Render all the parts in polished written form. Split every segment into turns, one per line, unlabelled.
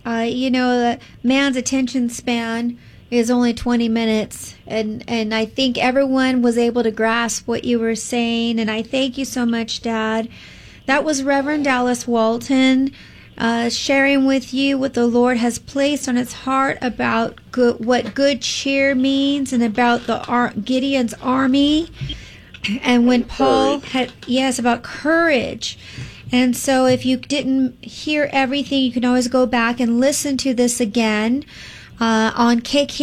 Man's attention span is only 20 minutes, and I think everyone was able to grasp what you were saying, and I thank you so much, Dad. That was Reverend Dallas Walton sharing with you what the Lord has placed on his heart about what good cheer means, and about Gideon's army, and when Paul about courage. And so if you didn't hear everything, you can always go back and listen to this again on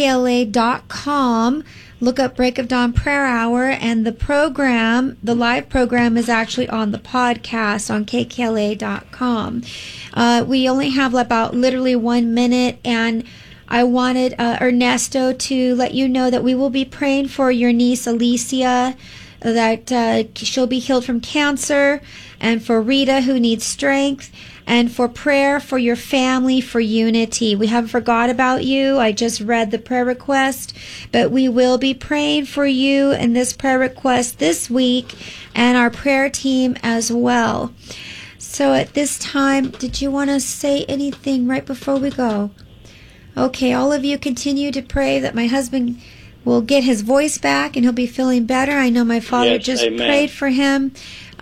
kkla.com. Look up Break of Dawn Prayer Hour, and the live program is actually on the podcast on kkla.com. We only have about literally 1 minute, and I wanted Ernesto to let you know that we will be praying for your niece Alicia, that she'll be healed from cancer, and for Rita, who needs strength, and for prayer for your family, for unity. We haven't forgot about you. I just read the prayer request, but we will be praying for you in this prayer request this week, and our prayer team as well. So at this time, did you want to say anything right before we go? Okay, all of you continue to pray that my husband will get his voice back and he'll be feeling better. I know my father prayed for him.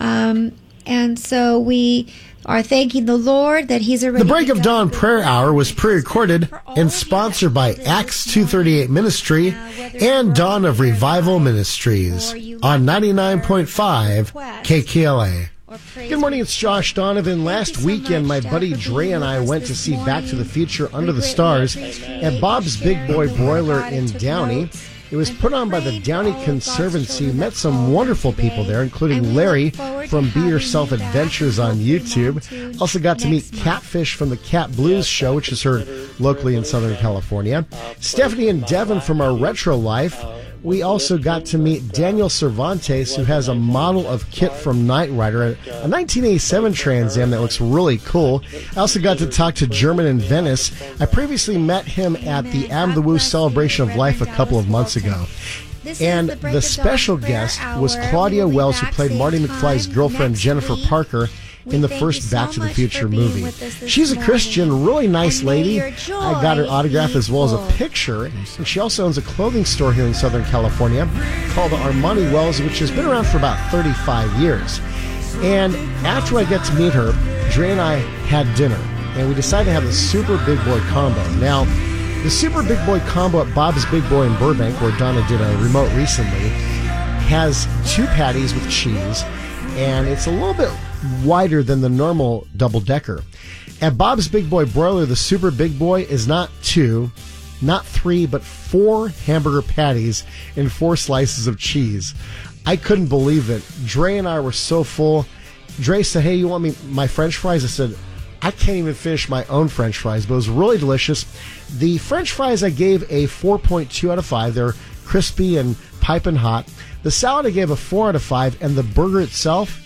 And so we are thanking the Lord that he's already...
The Break of Dawn Prayer Hour was pre-recorded and sponsored by Acts 238 Ministry and Dawn of Revival Ministries on 99.5 KKLA. Good morning, it's Josh Donovan. Last weekend, my buddy Dre and I went to see Back to the Future Under the Stars at Bob's Big Boy Broiler in Downey. It was put on by the Downey Conservancy. Met some wonderful people there, including Larry from Be Yourself Adventures on YouTube. Also got to meet Catfish from the Cat Blues Show, which is heard locally in Southern California. Stephanie and Devin from Our Retro Life. We also got to meet Daniel Cervantes, who has a model of Kit from Knight Rider, a 1987 Trans Am that looks really cool. I also got to talk to German in Venice. I previously met him at the Am the Woo Celebration of Life a couple of months ago. And the special guest was Claudia Wells, who played Marty McFly's girlfriend, Jennifer Parker, in the first Back to the Future movie. She's a Christian, really nice lady. I got her autograph as well as a picture. And she also owns a clothing store here in Southern California called Armani Wells, which has been around for about 35 years. And after I got to meet her, Dre and I had dinner, and we decided to have the Super Big Boy Combo. Now, the Super Big Boy Combo at Bob's Big Boy in Burbank, where Donna did a remote recently, has 2 patties with cheese, and it's a little bit wider than the normal double-decker. At Bob's Big Boy Broiler, the Super Big Boy is not 2, not 3, but 4 hamburger patties and 4 slices of cheese. I couldn't believe it. Dre and I were so full. Dre said, "Hey, you want my French fries?" I said, "I can't even finish my own French fries," but it was really delicious. The French fries I gave a 4.2 out of 5. They're crispy and piping hot. The salad I gave a 4 out of 5, and the burger itself,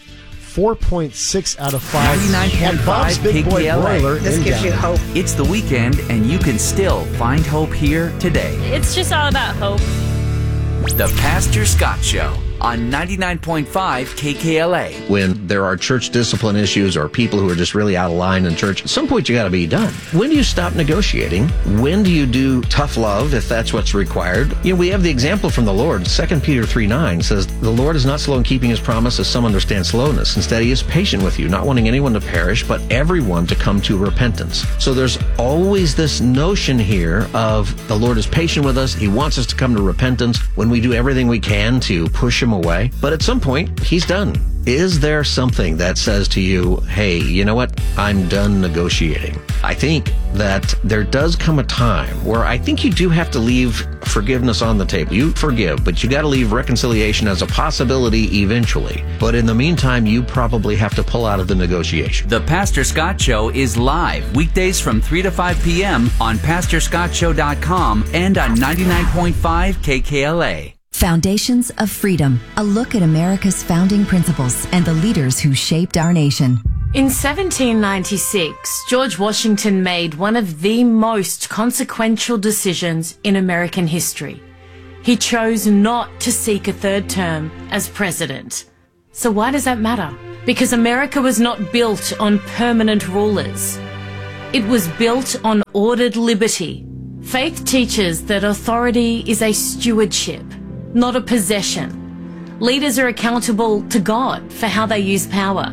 4.6 out of 5.
99.5
Big Boy Broiler.
This gives you hope.
It's the weekend, and you can still find hope here today.
It's just all about hope.
The Pastor Scott Show on 99.5 KKLA.
When there are church discipline issues or people who are just really out of line in church, at some point you got to be done. When do you stop negotiating? When do you do tough love if that's what's required? We have the example from the Lord. 2 Peter 3:9 says, "The Lord is not slow in keeping his promise, as some understand slowness. Instead, he is patient with you, not wanting anyone to perish, but everyone to come to repentance." So there's always this notion here of the Lord is patient with us. He wants us to come to repentance when we do everything we can to push him away. But at some point, he's done. Is there something that says to you, hey, you know what? I'm done negotiating. I think that there does come a time where I think you do have to leave forgiveness on the table. You forgive, but you got to leave reconciliation as a possibility eventually. But in the meantime, you probably have to pull out of the negotiation.
The Pastor Scott Show is live weekdays from 3 to 5 p.m. on PastorScottShow.com and on 99.5 KKLA.
Foundations of Freedom, a look at America's founding principles and the leaders who shaped our nation.
In 1796, George Washington made one of the most consequential decisions in American history. He chose not to seek a third term as president. So why does that matter? Because America was not built on permanent rulers. It was built on ordered liberty. Faith teaches that authority is a stewardship, not a possession. Leaders are accountable to God for how they use power.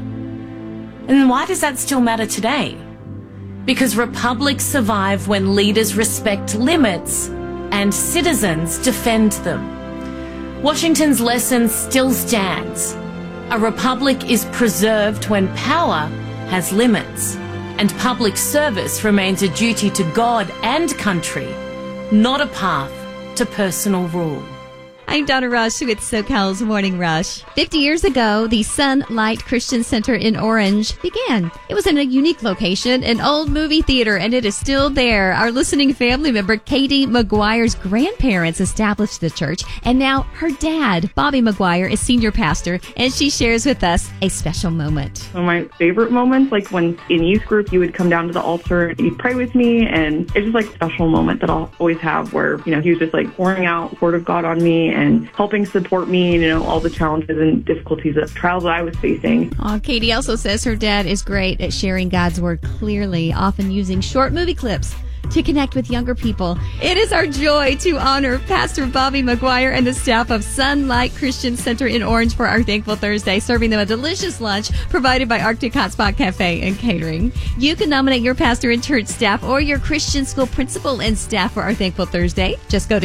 And why does that still matter today? Because republics survive when leaders respect limits and citizens defend them. Washington's lesson still stands. A republic is preserved when power has limits, and public service remains a duty to God and country, not a path to personal rule.
I'm Donna Rush with SoCal's Morning Rush. 50 years ago, the Sunlight Christian Center in Orange began. It was in a unique location, an old movie theater, and it is still there. Our listening family member, Katie McGuire's grandparents established the church, and now her dad, Bobby McGuire, is senior pastor, and she shares with us a special moment.
One of my favorite moments, like when in youth group, you would come down to the altar and you'd pray with me, and it's just like a special moment that I'll always have where, he was just like pouring out the Word of God on me and helping support me, all the challenges and difficulties, trials that I was facing.
Katie also says her dad is great at sharing God's Word clearly, often using short movie clips to connect with younger people. It is our joy to honor Pastor Bobby McGuire and the staff of Sunlight Christian Center in Orange for our Thankful Thursday, serving them a delicious lunch provided by Arctic Hot Spot Cafe and Catering. You can nominate your pastor and church staff or your Christian school principal and staff for our Thankful Thursday. Just go to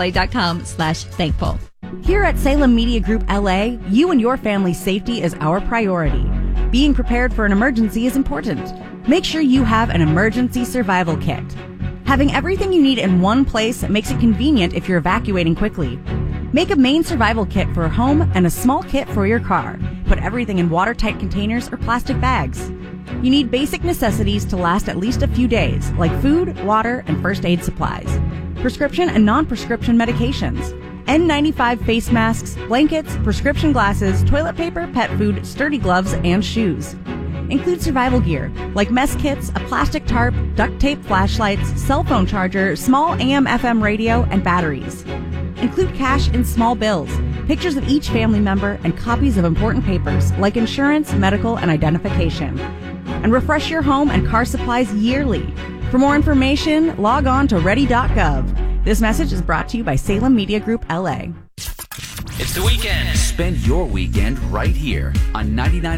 kkla.com/thankful.
Here at Salem Media Group LA, you and your family's safety is our priority. Being prepared for an emergency is important. Make sure you have an emergency survival kit. Having everything you need in one place makes it convenient if you're evacuating quickly. Make a main survival kit for a home and a small kit for your car. Put everything in watertight containers or plastic bags. You need basic necessities to last at least a few days, like food, water, and first aid supplies. Prescription and non-prescription medications. N95 face masks, blankets, prescription glasses, toilet paper, pet food, sturdy gloves, and shoes. Include survival gear, like mess kits, a plastic tarp, duct tape flashlights, cell phone charger, small AM/FM radio, and batteries. Include cash and small bills, pictures of each family member, and copies of important papers, like insurance, medical, and identification. And refresh your home and car supplies yearly. For more information, log on to ready.gov. This message is brought to you by Salem Media Group LA.
It's the weekend. Spend your weekend right here on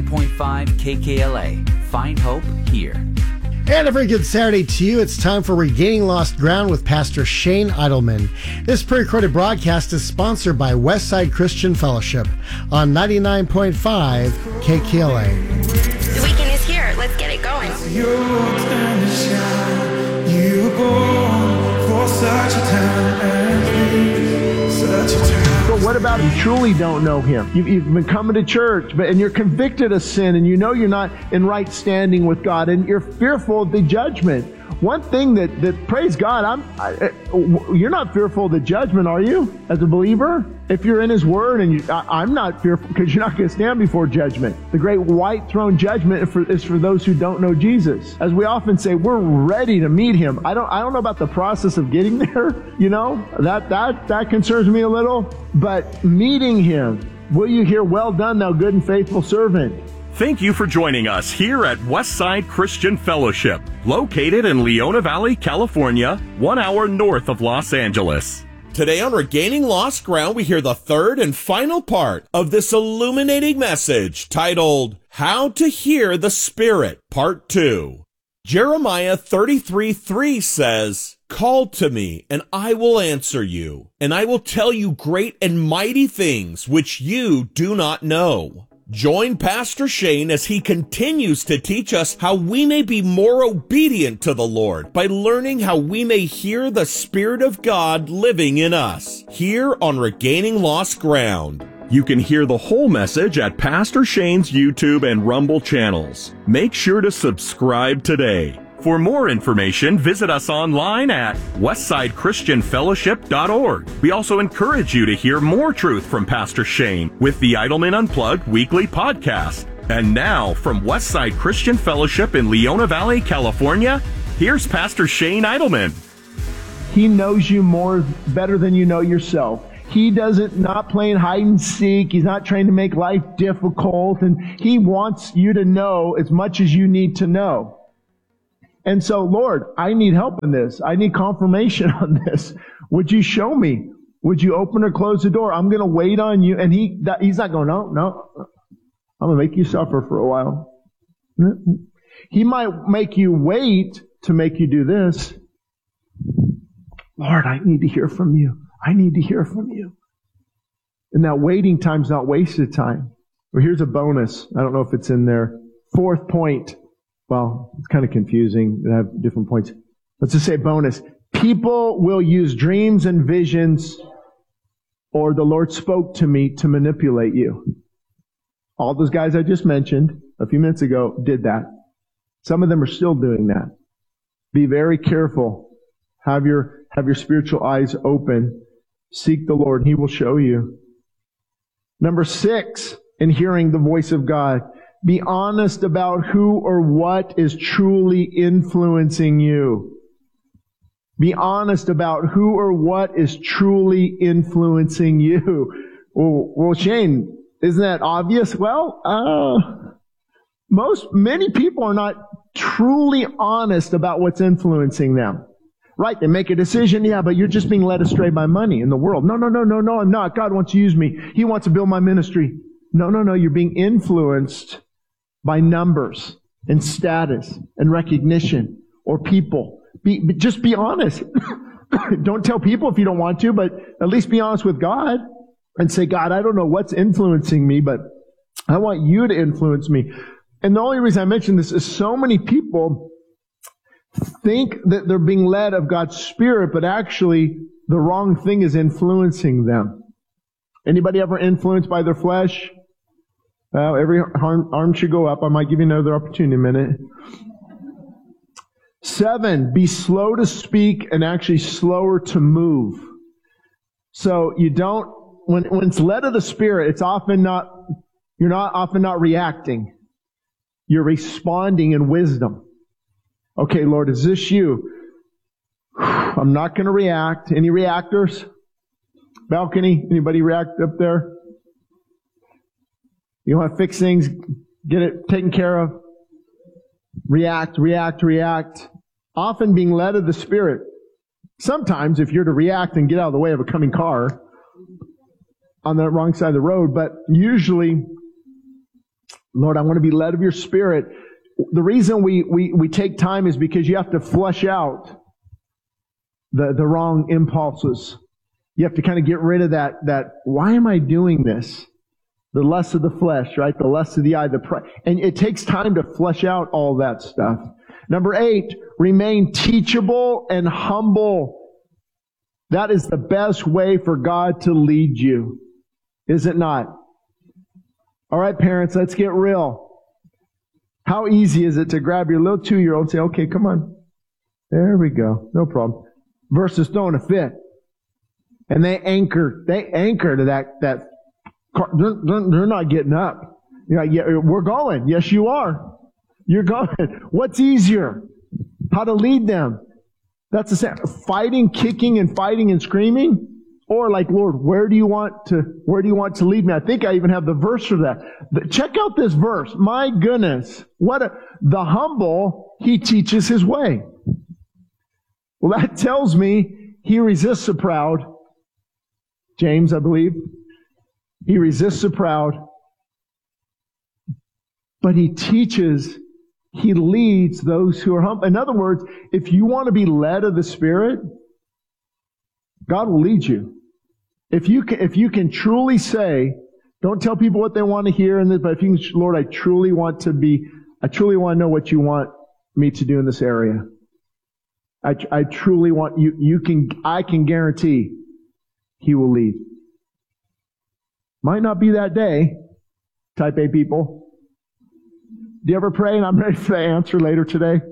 99.5 KKLA. Find hope here.
And a very good Saturday to you. It's time for Regaining Lost Ground with Pastor Shane Idleman. This pre-recorded broadcast is sponsored by Westside Christian Fellowship on 99.5 KKLA.
The weekend is here. Let's get it going.
You were born for such a time as this, such a time.
But what about if you truly don't know Him? You've been coming to church, and you're convicted of sin, and you know you're not in right standing with God, and you're fearful of the judgment. One thing that praise God, you're not fearful of the judgment, are you, as a believer? If you're in His Word, and I'm not fearful, because you're not going to stand before judgment. The great white throne judgment is for those who don't know Jesus. As we often say, we're ready to meet Him. I don't know about the process of getting there. That concerns me a little. But meeting Him, will you hear, "Well done, thou good and faithful servant"?
Thank you for joining us here at Westside Christian Fellowship, located in Leona Valley, California, 1 hour north of Los Angeles.
Today on Regaining Lost Ground, we hear the third and final part of this illuminating message titled, How to Hear the Spirit, Part 2. Jeremiah 33:3 says, Call to me, and I will answer you, and I will tell you great and mighty things which you do not know. Join Pastor Shane as he continues to teach us how we may be more obedient to the Lord by learning how we may hear the Spirit of God living in us, here on Regaining Lost Ground.
You can hear the whole message at Pastor Shane's YouTube and Rumble channels. Make sure to subscribe today. For more information, visit us online at westsidechristianfellowship.org. We also encourage you to hear more truth from Pastor Shane with the Idleman Unplugged weekly podcast. And now, from Westside Christian Fellowship in Leona Valley, California, here's Pastor Shane Idleman.
He knows you better than you know yourself. He not playing hide and seek. He's not trying to make life difficult. And He wants you to know as much as you need to know. And so, Lord, I need help in this. I need confirmation on this. Would you show me? Would you open or close the door? I'm going to wait on you. And he's not going, no. I'm going to make you suffer for a while. He might make you wait to make you do this. Lord, I need to hear from you. I need to hear from you. And that waiting time's not wasted time. Well, here's a bonus. I don't know if it's in there. 4th point. Well, it's kind of confusing. They have different points. Let's just say bonus. People will use dreams and visions, or the Lord spoke to me to manipulate you. All those guys I just mentioned a few minutes ago did that. Some of them are still doing that. Be very careful. Have your spiritual eyes open. Seek the Lord, and He will show you. Number 6, in hearing the voice of God, be honest about who or what is truly influencing you. Be honest about who or what is truly influencing you. Well, Shane, isn't that obvious? Well, many people are not truly honest about what's influencing them. Right, they make a decision, yeah, but you're just being led astray by money in the world. No, I'm not. God wants to use me. He wants to build my ministry. No, you're being influenced by numbers and status and recognition or people. Just be honest. Don't tell people if you don't want to, but at least be honest with God and say, God, I don't know what's influencing me, but I want you to influence me. And the only reason I mention this is so many people think that they're being led of God's Spirit, but actually the wrong thing is influencing them. Anybody ever influenced by their flesh? Well, every arm should go up. I might give you another opportunity in a minute. 7, be slow to speak and actually slower to move. So you don't, when it's led of the Spirit, it's often not, you're not often not reacting. You're responding in wisdom. Okay, Lord, is this you? I'm not going to react. Any reactors? Balcony? Anybody react up there? You want to fix things, get it taken care of? React. Often being led of the Spirit. Sometimes if you're to react and get out of the way of a coming car on the wrong side of the road, but usually, Lord, I want to be led of your Spirit. The reason we take time is because you have to flush out the wrong impulses. You have to kind of get rid of that why am I doing this? The lust of the flesh, right? The lust of the eye, and it takes time to flush out all that stuff. Number 8, remain teachable and humble. That is the best way for God to lead you. Is it not? All right, parents, let's get real. How easy is it to grab your little 2-year-old and say, okay, come on. There we go. No problem. Versus throwing a fit. And they anchor to that car. They're not getting up. You're like, yeah, we're going. Yes, you are. You're going. What's easier? How to lead them? That's the same. Fighting, kicking, and fighting and screaming? Or like, Lord, where do you want to lead me? I think I even have the verse for that. Check out this verse. My goodness. The humble, he teaches his way. Well, that tells me he resists the proud. James, I believe. He resists the proud. But he leads those who are humble. In other words, if you want to be led of the Spirit, God will lead you. If you can truly say, don't tell people what they want to hear, but if you can, Lord, I truly want to know what you want me to do in this area. I truly want I can guarantee He will lead. Might not be that day, type A people. Do you ever pray and I'm ready for the answer later today?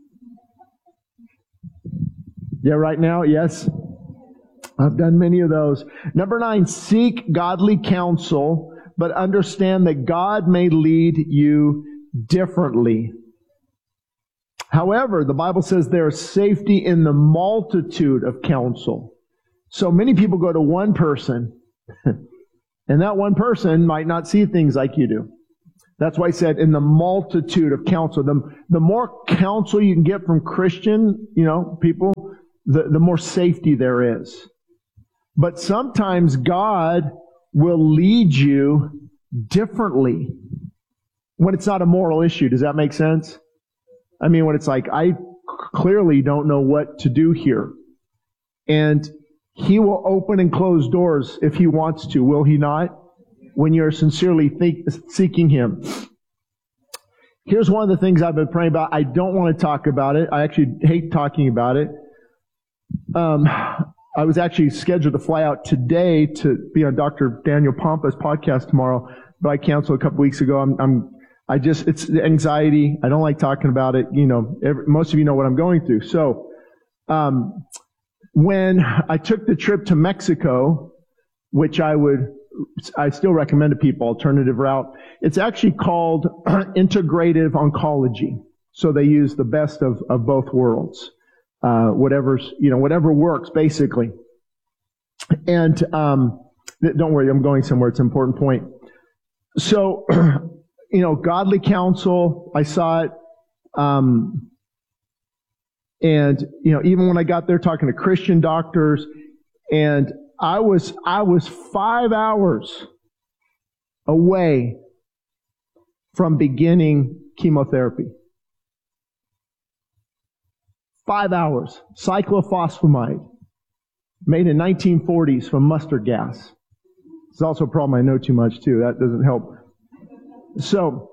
Yeah, right now, yes. I've done many of those. Number 9, seek godly counsel, but understand that God may lead you differently. However, the Bible says there is safety in the multitude of counsel. So many people go to one person, and that one person might not see things like you do. That's why I said in the multitude of counsel, the more counsel you can get from Christian, people, the more safety there is. But sometimes God will lead you differently when it's not a moral issue. Does that make sense? I mean, when it's like, I clearly don't know what to do here. And He will open and close doors if He wants to, will He not? When you're sincerely seeking Him. Here's one of the things I've been praying about. I don't want to talk about it. I actually hate talking about it. I was actually scheduled to fly out today to be on Dr. Daniel Pompa's podcast tomorrow, but I canceled a couple weeks ago. It's anxiety. I don't like talking about it. Most of you know what I'm going through. So, when I took the trip to Mexico, which I still recommend to people, alternative route. It's actually called integrative oncology. So they use the best of both worlds. Whatever works, basically. And, don't worry, I'm going somewhere. It's an important point. So, godly counsel, I saw it. And, even when I got there talking to Christian doctors, and I was 5 hours away from beginning chemotherapy. 5 hours. Cyclophosphamide. Made in 1940s from mustard gas. It's also a problem I know too much too. That doesn't help. So,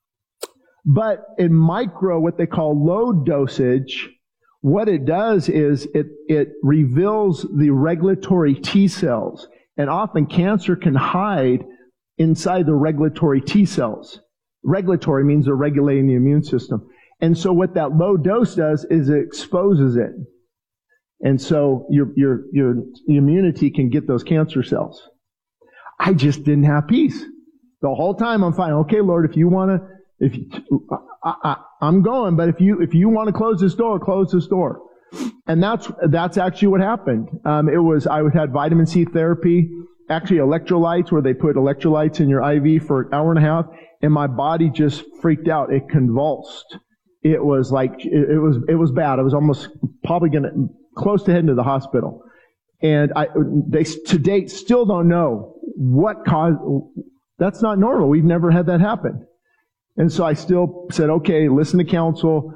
but in micro, what they call low dosage, what it does is it reveals the regulatory T cells. And often cancer can hide inside the regulatory T cells. Regulatory means they're regulating the immune system. And so what that low dose does is it exposes it. And so your immunity can get those cancer cells. I just didn't have peace. The whole time I'm fine. Okay, Lord, if you want to, I'm going, but if you want to close this door, close this door. And that's actually what happened. I had vitamin C therapy, actually electrolytes, where they put electrolytes in your IV for an hour and a half, and my body just freaked out. It convulsed. It was like, it was bad. I was almost probably close to heading to the hospital. And they to date still don't know what caused, that's not normal. We've never had that happen. And so I still said, okay, listen to counsel,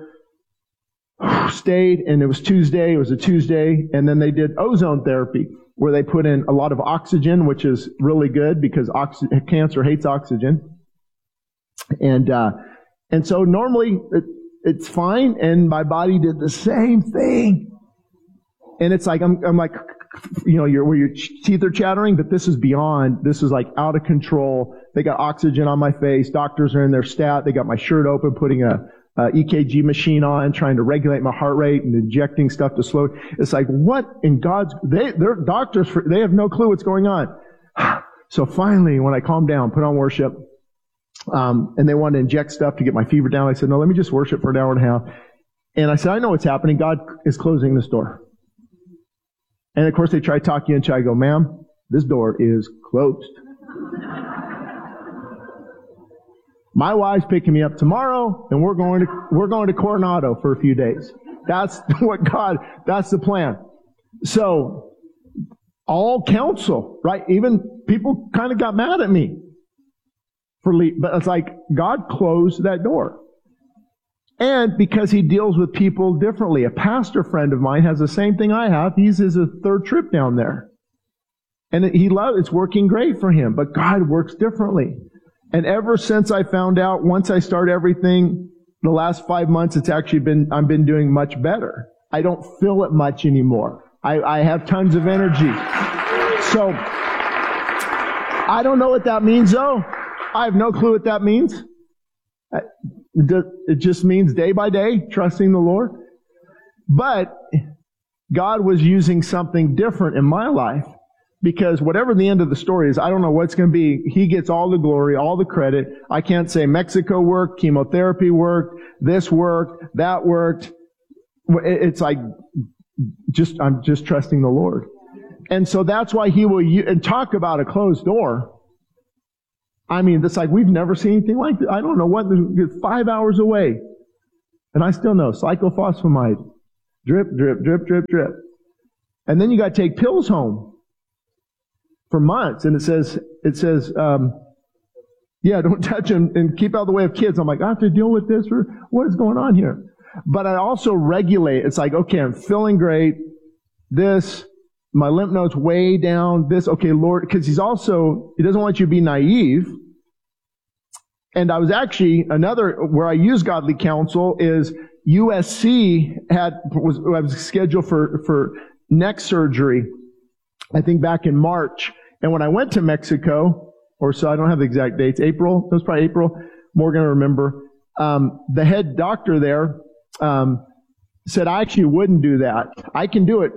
stayed, and it was Tuesday. It was a Tuesday. And then they did ozone therapy, where they put in a lot of oxygen, which is really good because cancer hates oxygen. And so normally it's fine. And my body did the same thing. And it's like, I'm like, where your teeth are chattering, but this is beyond. This is like out of control. They got oxygen on my face. Doctors are in their stat. They got my shirt open, putting a EKG machine on, trying to regulate my heart rate and injecting stuff to slow. It's like, what in God's, they're doctors, they have no clue what's going on. So finally, when I calmed down, put on worship, and they wanted to inject stuff to get my fever down, I said, no, let me just worship for an hour and a half. And I said, I know what's happening. God is closing this door. And of course they try to talk you into it. I go, ma'am, this door is closed. My wife's picking me up tomorrow, and we're going to Coronado for a few days. That's that's the plan. So, all counsel, right? Even people kind of got mad at me but it's like, God closed that door. And because He deals with people differently. A pastor friend of mine has the same thing I have. He's his third trip down there. And it's working great for him. But God works differently. And ever since I found out, once I start everything, the last 5 months, I've been doing much better. I don't feel it much anymore. I have tons of energy. So, I don't know what that means though. I have no clue what that means. It just means day by day, trusting the Lord. But God was using something different in my life, because whatever the end of the story is, I don't know what's going to be. He gets all the glory, all the credit. I can't say Mexico worked, chemotherapy worked, this worked, that worked. It's like, I'm just trusting the Lord. And so that's why He will and talk about a closed door. I mean, it's like we've never seen anything like this. I don't know what, it's 5 hours away. And I still know, cyclophosphamide. Drip, drip, drip, drip, drip. And then you got to take pills home for months. And it says, yeah, don't touch them and keep out of the way of kids. I'm like, I have to deal with this, or what is going on here? But I also regulate. It's like, okay, I'm feeling great. This, my lymph nodes way down. This, okay, Lord, because he doesn't want you to be naive. And I was actually, where I use godly counsel is USC I was scheduled for neck surgery, I think back in March. And when I went to Mexico, or so, I don't have the exact dates, April, it was probably April, Morgan will remember, the head doctor there said, I actually wouldn't do that. I can do it,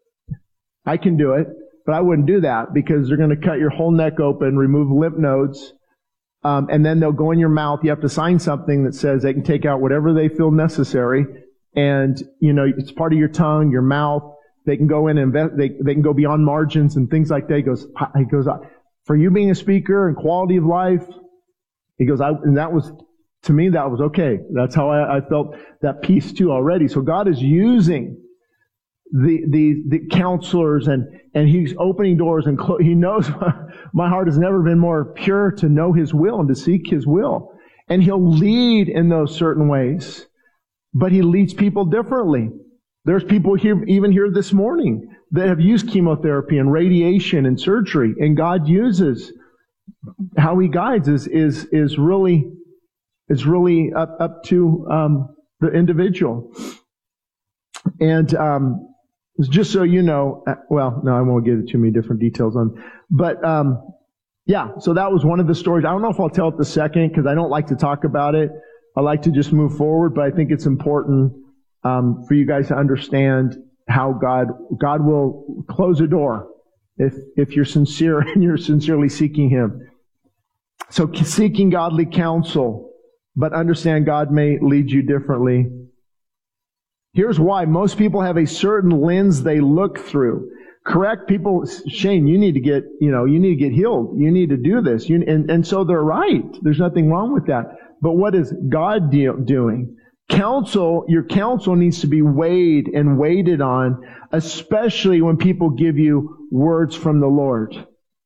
but I wouldn't do that because they're going to cut your whole neck open, remove lymph nodes, and then they'll go in your mouth. You have to sign something that says they can take out whatever they feel necessary, and it's part of your tongue, your mouth. They can go in and they can go beyond margins and things like that. He goes, for you being a speaker and quality of life, he goes, and that was, to me, that was okay. That's how I felt that peace too already. So God is using the counselors and he's opening doors and he knows my heart has never been more pure to know his will and to seek his will. And he'll lead in those certain ways, but he leads people differently. There's people here, even here this morning, that have used chemotherapy and radiation and surgery, and God uses how he guides is really up to the individual. And just so you know, well, no, I won't get into too many different details on, but yeah. So that was one of the stories. I don't know if I'll tell it the second because I don't like to talk about it. I like to just move forward, but I think it's important for you guys to understand how God will close a door if you're sincere and you're sincerely seeking him. So seeking godly counsel, but understand God may lead you differently. Here's why. Most people have a certain lens they look through. Correct people, Shane, you need to get healed. You need to do this. And so they're right. There's nothing wrong with that. But what is God doing? Your counsel needs to be weighed and weighted on, especially when people give you words from the Lord.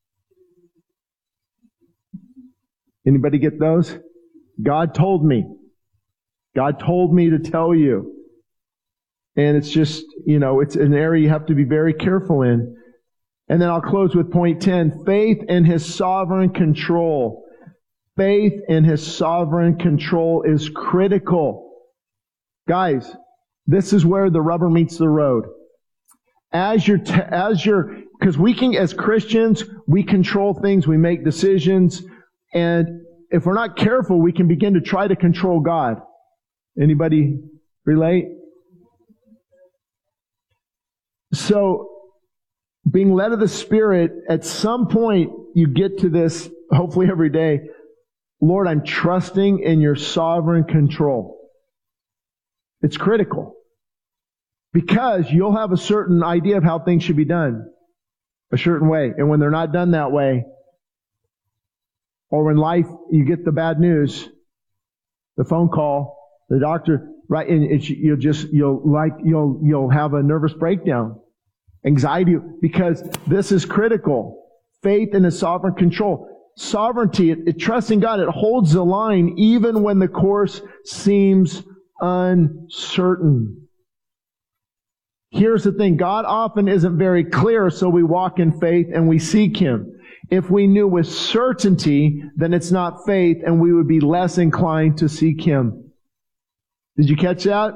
Anybody get those? God told me. God told me to tell you. And it's just, it's an area you have to be very careful in. And then I'll close with point 10, faith in his sovereign control. Faith in his sovereign control is critical. Guys, this is where the rubber meets the road. Because we can, as Christians, we control things, we make decisions, and if we're not careful, we can begin to try to control God. Anybody relate? So, being led of the Spirit, at some point, you get to this, hopefully every day, Lord, I'm trusting in your sovereign control. It's critical. Because you'll have a certain idea of how things should be done. A certain way. And when they're not done that way, or when life, you get the bad news, the phone call, the doctor, right, and you'll have a nervous breakdown. Anxiety, because this is critical. Faith in his sovereign control. Sovereignty, trusting God, it holds the line even when the course seems uncertain. Here's the thing. God often isn't very clear, so we walk in faith and we seek him. If we knew with certainty, then it's not faith and we would be less inclined to seek him. Did you catch that?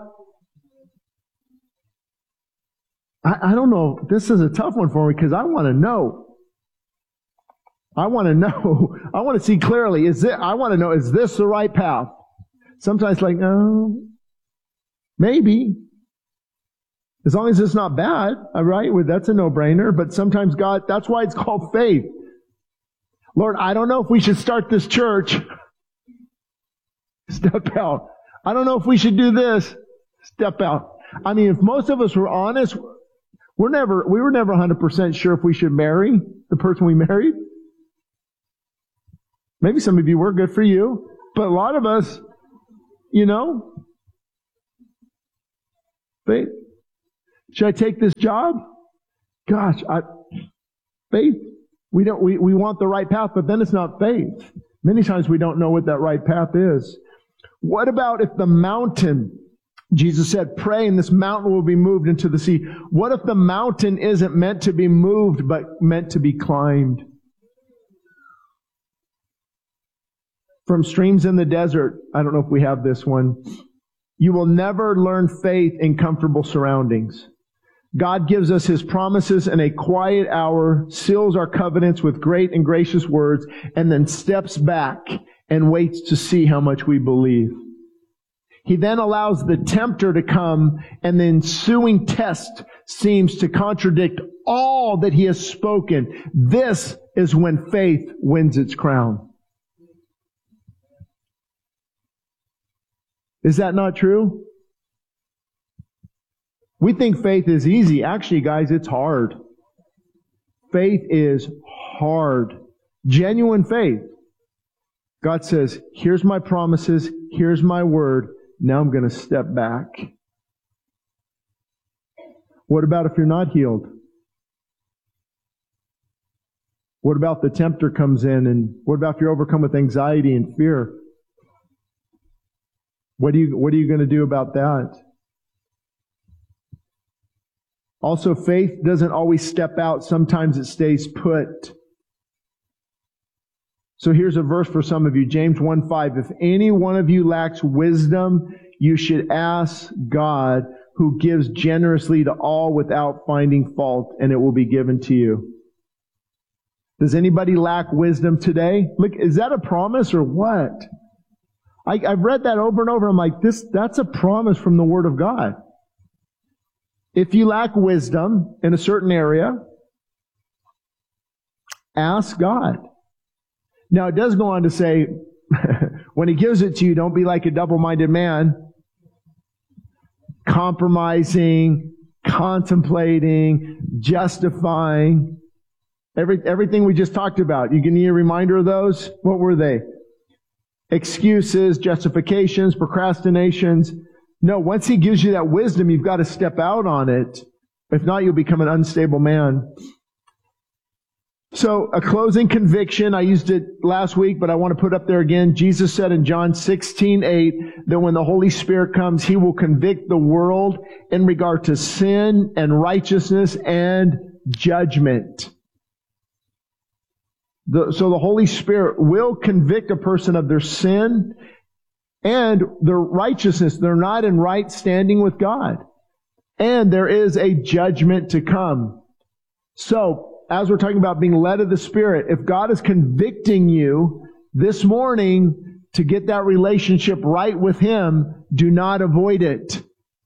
I don't know. This is a tough one for me because I want to know. I want to know. I want to see clearly. I want to know, is this the right path? Sometimes like, no, maybe. As long as it's not bad, all right? Well, that's a no-brainer. But sometimes God, that's why it's called faith. Lord, I don't know if we should start this church. Step out. I don't know if we should do this. Step out. I mean, if most of us were honest, we were never 100% sure if we should marry the person we married. Maybe some of you were, good for you. But a lot of us, faith. Should I take this job? Gosh, faith. We want the right path, but then it's not faith. Many times we don't know what that right path is. What about if the mountain, Jesus said, pray and this mountain will be moved into the sea. What if the mountain isn't meant to be moved, but meant to be climbed? From streams in the desert, I don't know if we have this one. You will never learn faith in comfortable surroundings. God gives us His promises in a quiet hour, seals our covenants with great and gracious words, and then steps back and waits to see how much we believe. He then allows the tempter to come, and the ensuing test seems to contradict all that He has spoken. This is when faith wins its crown. Is that not true? We think faith is easy. Actually, guys, it's hard. Faith is hard. Genuine faith. God says, here's my promises, here's my word, now I'm going to step back. What about if you're not healed? What about the tempter comes in, and what about if you're overcome with anxiety and fear? What are you going to do about that? Also, faith doesn't always step out. Sometimes it stays put. So here's a verse for some of you. James 1:5. If any one of you lacks wisdom, you should ask God, who gives generously to all without finding fault, and it will be given to you. Does anybody lack wisdom today? Look, is that a promise or what? I've read that over and over. I'm like, that's a promise from the Word of God. If you lack wisdom in a certain area, ask God. Now, it does go on to say, when He gives it to you, don't be like a double-minded man, compromising, contemplating, justifying, everything we just talked about. You need a reminder of those? What were they? Excuses, justifications, procrastinations. No, once He gives you that wisdom, you've got to step out on it. If not, you'll become an unstable man. So, a closing conviction. I used it last week, but I want to put up there again. Jesus said in John 16:8 that when the Holy Spirit comes, He will convict the world in regard to sin and righteousness and judgment. So the Holy Spirit will convict a person of their sin and their righteousness. They're not in right standing with God. And there is a judgment to come. So, as we're talking about being led of the Spirit, if God is convicting you this morning to get that relationship right with Him, do not avoid it.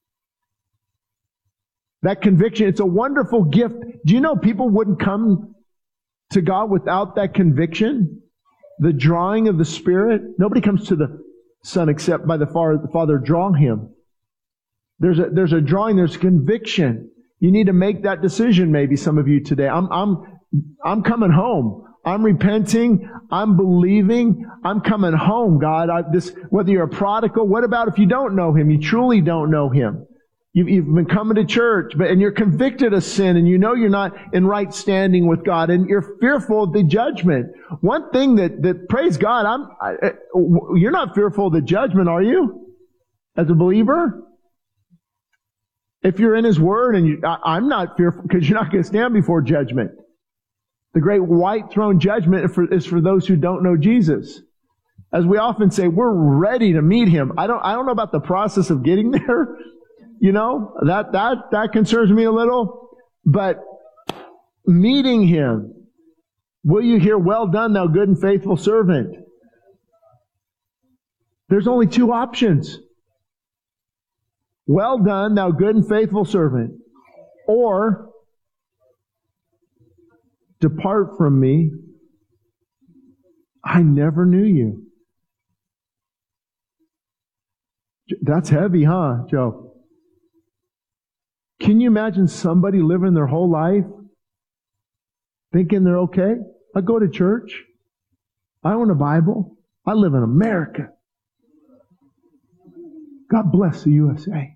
That conviction, it's a wonderful gift. Do you know people wouldn't come to God without that conviction? The drawing of the Spirit. Nobody comes to the Son except by the Father drawing him. There's a drawing, there's conviction. You need to make that decision, maybe some of you today. I'm coming home. I'm repenting. I'm believing. I'm coming home, God. Whether you're a prodigal, what about if you don't know Him? You truly don't know Him. You've been coming to church, and you're convicted of sin, and you know you're not in right standing with God, and you're fearful of the judgment. One thing that praise God, you're not fearful of the judgment, are you? As a believer? If you're in His Word, and I'm not fearful, because you're not going to stand before judgment. The great white throne judgment is for those who don't know Jesus. As we often say, we're ready to meet Him. I don't know about the process of getting there. You know, that concerns me a little. But meeting Him, will you hear, well done, thou good and faithful servant? There's only two options. Well done, thou good and faithful servant. Or, depart from me, I never knew you. That's heavy, huh, Joe? Can you imagine somebody living their whole life thinking they're okay? I go to church. I own a Bible. I live in America. God bless the USA.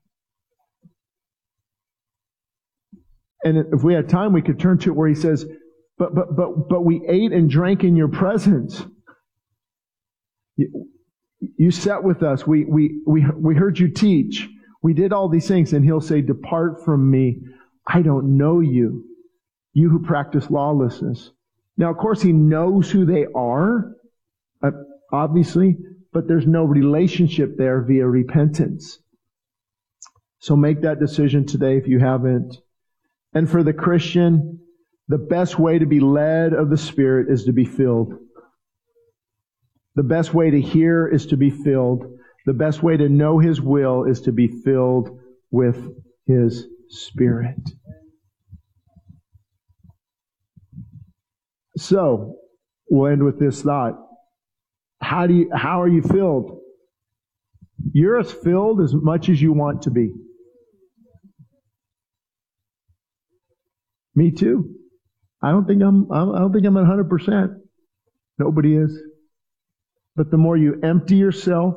And if we had time, we could turn to it where he says, but we ate and drank in your presence. You sat with us. We heard you teach. We did all these things. And he'll say, depart from me. I don't know you. You who practice lawlessness. Now, of course, he knows who they are, obviously, but there's no relationship there via repentance. So make that decision today if you haven't. And for the Christian, the best way to be led of the Spirit is to be filled. The best way to hear is to be filled. The best way to know His will is to be filled with His Spirit. So, we'll end with this thought. How are you filled? You're as filled as much as you want to be. Me too. I don't think I'm at 100%. Nobody is. But the more you empty yourself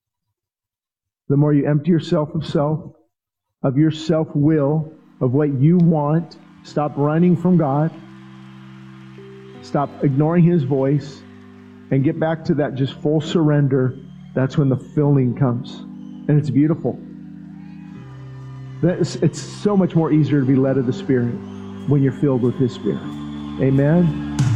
of self, of your self-will, of what you want, stop running from God, stop ignoring His voice, and get back to that just full surrender, that's when the filling comes. And it's beautiful. It's so much more easier to be led of the Spirit when you're filled with His Spirit. Amen.